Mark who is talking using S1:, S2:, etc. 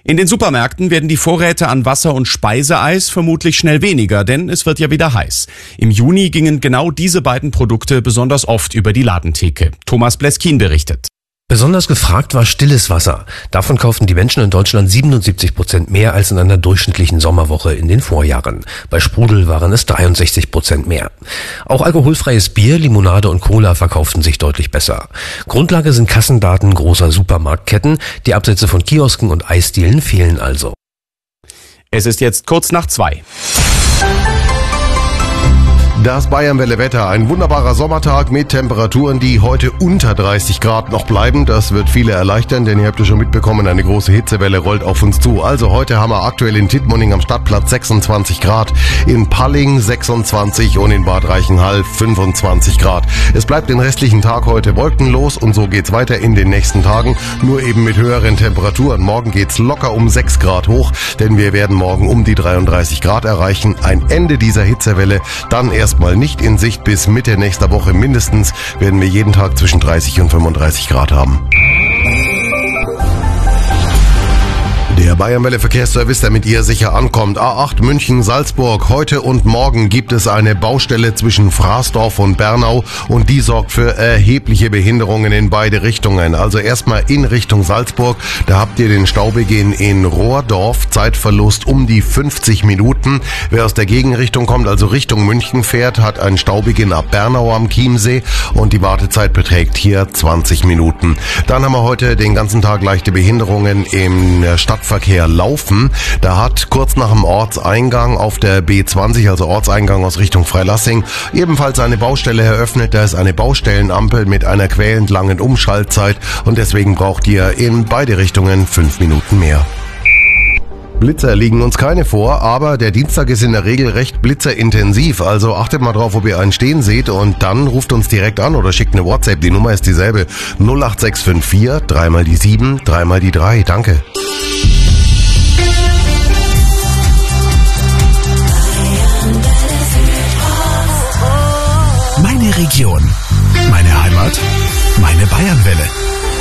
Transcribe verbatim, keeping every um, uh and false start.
S1: In den Supermärkten werden die Vorräte an Wasser- und Speiseeis vermutlich schnell weniger, denn es wird ja wieder heiß. Im Juni gingen genau diese beiden Produkte besonders oft über die Ladentheke. Thomas Bleskin berichtet.
S2: Besonders gefragt war stilles Wasser. Davon kauften die Menschen in Deutschland siebenundsiebzig Prozent mehr als in einer durchschnittlichen Sommerwoche in den Vorjahren. Bei Sprudel waren es dreiundsechzig Prozent mehr. Auch alkoholfreies Bier, Limonade und Cola verkauften sich deutlich besser. Grundlage sind Kassendaten großer Supermarktketten. Die Absätze von Kiosken und Eisdielen fehlen also.
S1: Es ist jetzt kurz nach zwei.
S3: Das Bayernwelle-Wetter, ein wunderbarer Sommertag mit Temperaturen, die heute unter dreißig Grad noch bleiben. Das wird viele erleichtern, denn ihr habt ja schon mitbekommen, eine große Hitzewelle rollt auf uns zu. Also heute haben wir aktuell in Tittmoning am Stadtplatz sechsundzwanzig Grad, in Palling sechsundzwanzig und in Bad Reichenhall fünfundzwanzig Grad. Es bleibt den restlichen Tag heute wolkenlos und so geht's weiter in den nächsten Tagen, nur eben mit höheren Temperaturen. Morgen geht's locker um sechs Grad hoch, denn wir werden morgen um die dreiunddreißig Grad erreichen. Ein Ende dieser Hitzewelle, dann erst mal nicht in Sicht. Bis Mitte nächster Woche mindestens werden wir jeden Tag zwischen dreißig und fünfunddreißig Grad haben. Der Bayernwelle Verkehrsservice, der mit ihr sicher ankommt. A acht München-Salzburg. Heute und morgen gibt es eine Baustelle zwischen Fraßdorf und Bernau und die sorgt für erhebliche Behinderungen in beide Richtungen. Also erstmal in Richtung Salzburg. Da habt ihr den Staubeginn in Rohrdorf. Zeitverlust um die fünfzig Minuten. Wer aus der Gegenrichtung kommt, also Richtung München fährt, hat einen Staubeginn ab Bernau am Chiemsee und die Wartezeit beträgt hier zwanzig Minuten. Dann haben wir heute den ganzen Tag leichte Behinderungen im Stadtverkehr Laufen. Da hat kurz nach dem Ortseingang auf der B zwanzig, also Ortseingang aus Richtung Freilassing, ebenfalls eine Baustelle eröffnet. Da ist eine Baustellenampel mit einer quälend langen Umschaltzeit und deswegen braucht ihr in beide Richtungen fünf Minuten mehr. Blitzer liegen uns keine vor, aber der Dienstag ist in der Regel recht blitzerintensiv, also achtet mal drauf, ob ihr einen stehen seht und dann ruft uns direkt an oder schickt eine WhatsApp, die Nummer ist dieselbe, null acht sechs fünf vier, dreimal die sieben, dreimal die drei, danke.
S4: Meine Region, meine Heimat, meine Bayernwelle.